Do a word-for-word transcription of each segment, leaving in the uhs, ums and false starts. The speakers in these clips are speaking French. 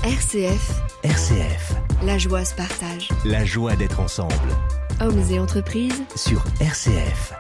R C F. R C F. La joie se partage. La joie d'être ensemble. Hommes et entreprises. Sur R C F.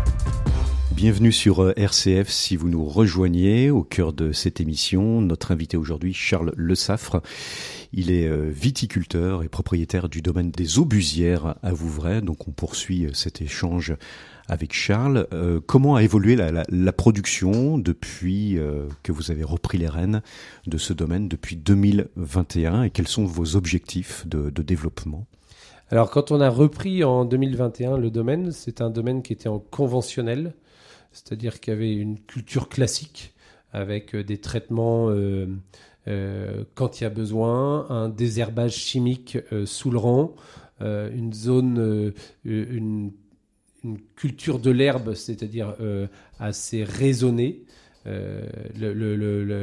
Bienvenue sur R C F si vous nous rejoignez au cœur de cette émission. Notre invité aujourd'hui, Charles Lesaffre. Il est viticulteur et propriétaire du domaine des Aubusières à Vouvray. Donc on poursuit cet échange avec Charles. Euh, comment a évolué la, la, la production depuis euh, que vous avez repris les rênes de ce domaine depuis deux mille vingt et un et quels sont vos objectifs de, de développement ? Alors quand on a repris en deux mille vingt et un le domaine, c'est un domaine qui était en conventionnel, c'est-à-dire qu'il y avait une culture classique avec des traitements euh, euh, quand il y a besoin, un désherbage chimique euh, sous le rang, euh, une zone, euh, une une culture de l'herbe, c'est-à-dire euh, assez raisonnée. Euh, le, le,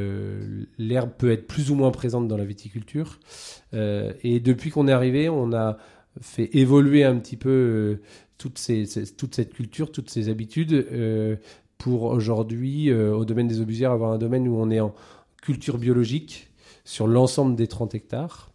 le, l'herbe peut être plus ou moins présente dans la viticulture. Euh, et depuis qu'on est arrivé, on a fait évoluer un petit peu euh, toutes ces, ces, toute cette culture, toutes ces habitudes, euh, pour aujourd'hui, euh, au domaine des Aubusières, avoir un domaine où on est en culture biologique sur l'ensemble des trente hectares.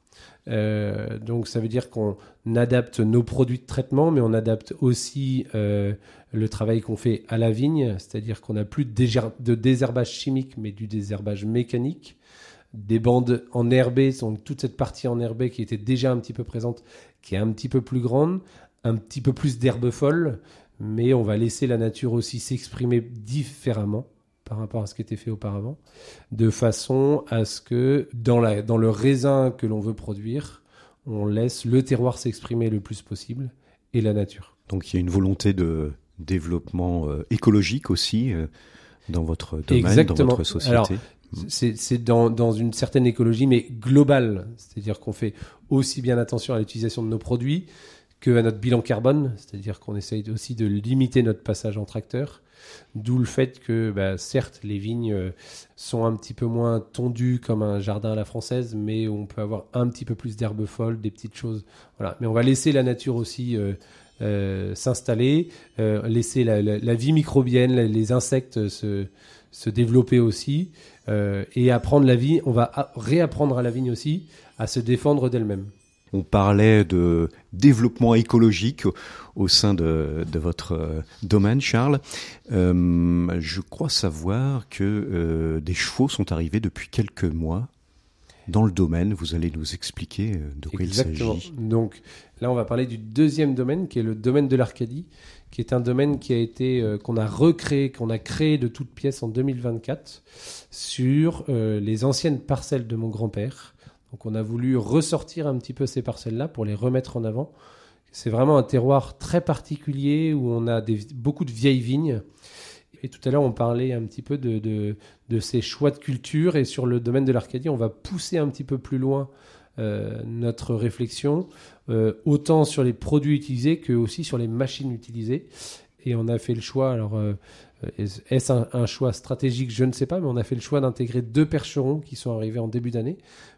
Euh, donc ça veut dire qu'on adapte nos produits de traitement, mais on adapte aussi euh, le travail qu'on fait à la vigne, c'est-à-dire qu'on n'a plus de, déger- de désherbage chimique, mais du désherbage mécanique. Des bandes enherbées, donc toute cette partie enherbée qui était déjà un petit peu présente, qui est un petit peu plus grande, un petit peu plus d'herbe folle, mais on va laisser la nature aussi s'exprimer différemment par rapport à ce qui était fait auparavant, de façon à ce que dans, la, dans le raisin que l'on veut produire, on laisse le terroir s'exprimer le plus possible et la nature. Donc il y a une volonté de développement euh, écologique aussi euh, dans votre domaine, Exactement. dans votre société. Alors, c'est, c'est dans, dans une certaine écologie, mais globale, c'est-à-dire qu'on fait aussi bien attention à l'utilisation de nos produits qu'à notre bilan carbone, c'est-à-dire qu'on essaye aussi de limiter notre passage en tracteur. D'où le fait que, bah, certes, les vignes euh, sont un petit peu moins tondues comme un jardin à la française, mais on peut avoir un petit peu plus d'herbes folles, des petites choses. Voilà. Mais on va laisser la nature aussi euh, euh, s'installer, euh, laisser la, la, la vie microbienne, les, les insectes se, se développer aussi, euh, et apprendre la vie. On va a- réapprendre à la vigne aussi à se défendre d'elle-même. On parlait de développement écologique au, au sein de, de votre euh, domaine, Charles. Euh, je crois savoir que euh, des chevaux sont arrivés depuis quelques mois dans le domaine. Vous allez nous expliquer de quoi Exactement. il s'agit. Donc là, on va parler du deuxième domaine, qui est le domaine de l'Arcadie, qui est un domaine qui a été, euh, qu'on a recréé, qu'on a créé de toutes pièces en deux mille vingt-quatre sur euh, les anciennes parcelles de mon grand-père. Donc on a voulu ressortir un petit peu ces parcelles-là pour les remettre en avant. C'est vraiment un terroir très particulier où on a des, beaucoup de vieilles vignes. Et tout à l'heure, on parlait un petit peu de, de, de ces choix de culture. Et sur le domaine de l'Arcadie, on va pousser un petit peu plus loin euh, notre réflexion, euh, autant sur les produits utilisés que aussi sur les machines utilisées. Et on a fait le choix, alors euh, est-ce un, un choix stratégique ? Je ne sais pas, mais on a fait le choix d'intégrer deux percherons qui sont arrivés en début d'année